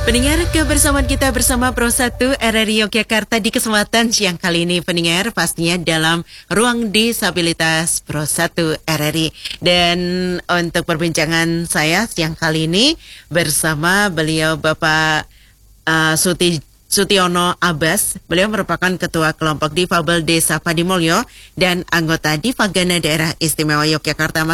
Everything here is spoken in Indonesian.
Pendengar, kebersamaan kita bersama Pro 1 RRI Yogyakarta di kesempatan siang kali ini, pendengar, pastinya dalam ruang disabilitas Pro 1 RRI. Dan untuk perbincangan saya siang kali ini bersama beliau Bapak Sutiono Abbas. Beliau merupakan Ketua Kelompok Difabel Desa Padimulyo dan anggota Difagana Daerah Istimewa Yogyakarta.